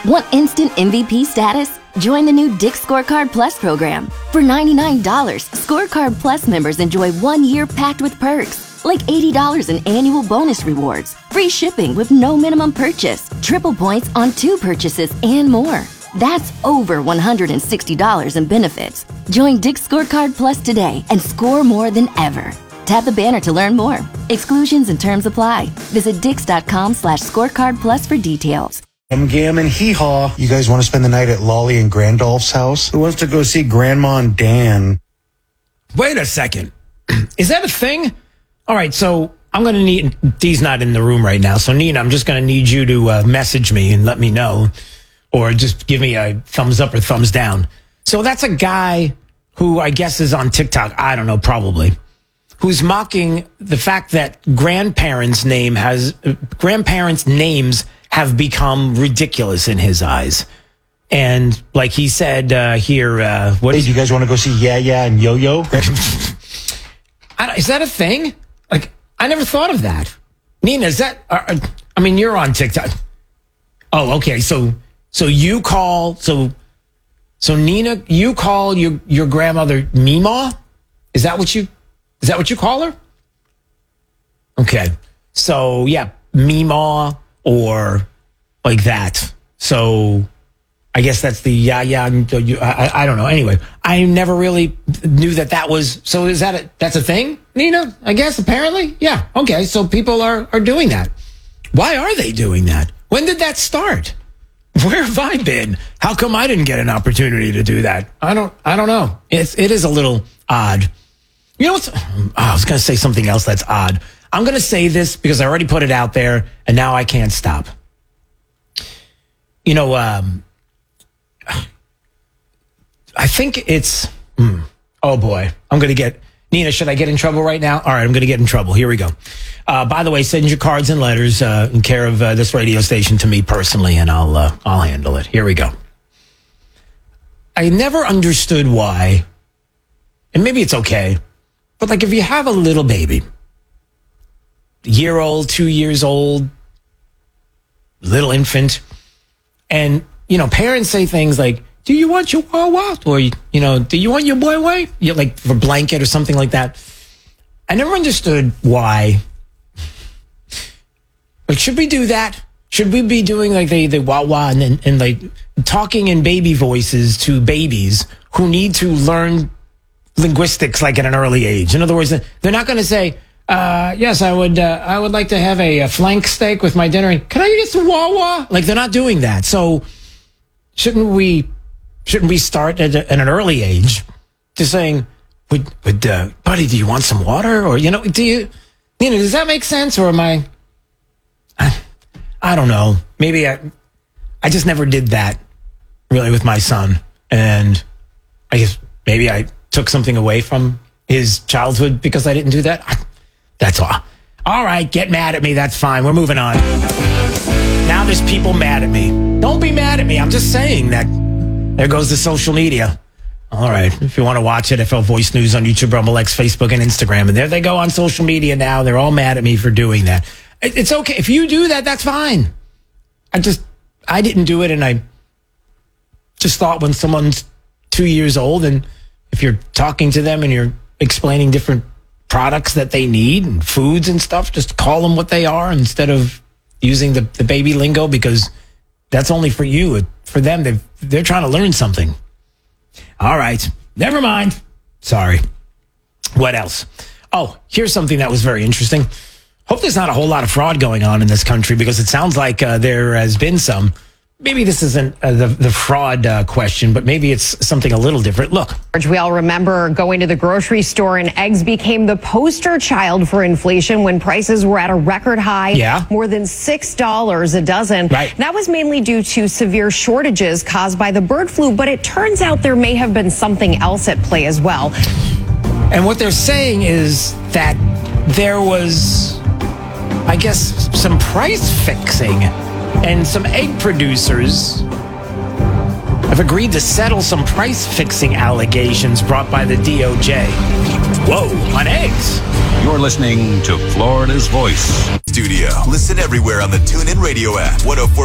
Want instant MVP status? Join the new Dick's Scorecard Plus program. For $99, Scorecard Plus members enjoy 1 year packed with perks, like $80 in annual bonus rewards, free shipping with no minimum purchase, triple points on 2 purchases, and more. That's over $160 in benefits. Join Dick's Scorecard Plus today and score more than ever. Tap the banner to learn more. Exclusions and terms apply. Visit dix.com/scorecardplus for details. Gammon hee-haw. You guys want to spend the night at Lolly and Grandolph's house? Who wants to go see Grandma and Dan? Wait a second. Is that a thing? All right, so I'm going to need... Dee's not in the room right now, so Nina, I'm just going to need you to message me and let me know, or just give me a thumbs up or thumbs down. So that's a guy who I guess is on TikTok, I don't know, probably, who's mocking the fact that grandparents' names have become ridiculous in his eyes. And like he said here, do you guys want to go see Yeah and Yo-Yo? Is that a thing? Like, I never thought of that. Nina, is that, I mean, you're on TikTok. Oh, okay. So you call, so Nina, you call your grandmother Meemaw? Is that what you call her? Okay. So yeah, Meemaw, or like that. So I guess that's the I don't know. Anyway, I never really knew that was. So is that's a thing, Nina? I guess apparently. Yeah. Okay. So people are doing that. Why are they doing that? When did that start? Where have I been? How come I didn't get an opportunity to do that? I don't know. It is a little odd. You know I was going to say something else that's odd. I'm going to say this because I already put it out there, and now I can't stop. You know, I think it's... oh, boy. I'm going to get... Nina, should I get in trouble right now? All right, I'm going to get in trouble. Here we go. By the way, send your cards and letters in care of this radio station to me personally, and I'll handle it. Here we go. I never understood why, and maybe it's okay, but like if you have a little baby... year old, 2 years old, little infant. And, parents say things like, do you want your Wawa? Or, do you want your boy way? Like for blanket or something like that. I never understood why. Like, should we do that? Should we be doing like the Wawa and like talking in baby voices to babies who need to learn linguistics like at an early age? In other words, they're not going to say, yes, I would like to have a flank steak with my dinner. Can I get some Wawa? Like, they're not doing that. So shouldn't we start at an early age to saying, buddy, do you want some water? Or, does that make sense? Or am I don't know. Maybe I just never did that really with my son. And I guess maybe I took something away from his childhood because I didn't do that. That's all. All right, get mad at me. That's fine. We're moving on. Now there's people mad at me. Don't be mad at me. I'm just saying that. There goes the social media. All right. If you want to watch it, FL Voice News on YouTube, Rumble X, Facebook, and Instagram. And there they go on social media now. They're all mad at me for doing that. It's okay. If you do that, that's fine. I didn't do it. And I just thought when someone's 2 years old and if you're talking to them and you're explaining different products that they need and foods and stuff, just call them what they are instead of using the baby lingo, because that's only for you. For them, they're trying to learn something. All right. Never mind. Sorry. What else? Oh, here's something that was very interesting. Hope there's not a whole lot of fraud going on in this country, because it sounds like there has been some. Maybe this isn't the fraud question, but maybe it's something a little different. Look. We all remember going to the grocery store and eggs became the poster child for inflation when prices were at a record high. Yeah. More than $6 a dozen. Right. That was mainly due to severe shortages caused by the bird flu, but it turns out there may have been something else at play as well. And what they're saying is that there was, I guess, some price fixing. And some egg producers have agreed to settle some price-fixing allegations brought by the DOJ. Whoa, on eggs. You're listening to Florida's Voice. Studio. Listen everywhere on the TuneIn Radio app. 104.